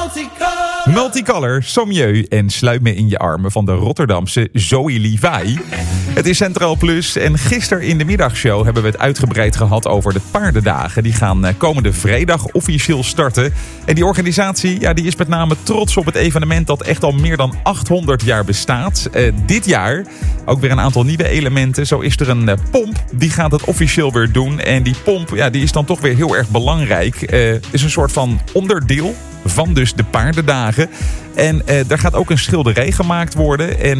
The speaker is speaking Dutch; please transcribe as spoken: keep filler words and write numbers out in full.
Multicolor, Sommieu en Sluit me in je armen van de Rotterdamse Zoe Levi. Het is Centraal Plus en gisteren in de middagshow hebben we het uitgebreid gehad over de paardendagen. Die gaan komende vrijdag officieel starten. En die organisatie ja, die is met name trots op het evenement dat echt al meer dan achthonderd jaar bestaat. Uh, dit jaar ook weer een aantal nieuwe elementen. Zo is er een uh, pomp, die gaat het officieel weer doen. En die pomp ja, die is dan toch weer heel erg belangrijk. Uh, is een soort van onderdeel van dus de paardendagen. En uh, daar gaat ook een schilderij gemaakt worden. En